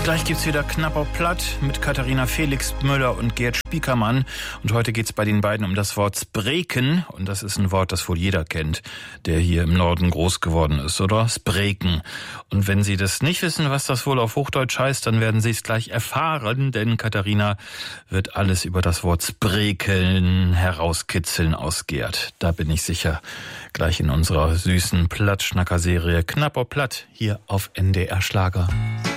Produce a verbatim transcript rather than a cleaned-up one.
Gleich gibt's wieder knapp auf Platt mit Katharina Felix Müller und Gerd Spiekermann. Und heute geht's bei den beiden um das Wort Spreken. Und das ist ein Wort, das wohl jeder kennt, der hier im Norden groß geworden ist, oder? Spreken. Und wenn Sie das nicht wissen, was das wohl auf Hochdeutsch heißt, dann werden Sie es gleich erfahren, denn Katharina wird alles über das Wort Sprekeln herauskitzeln aus Gerd. Da bin ich sicher. Gleich in unserer süßen Plattschnacker-Serie Knapp auf Platt hier auf N D R Schlager.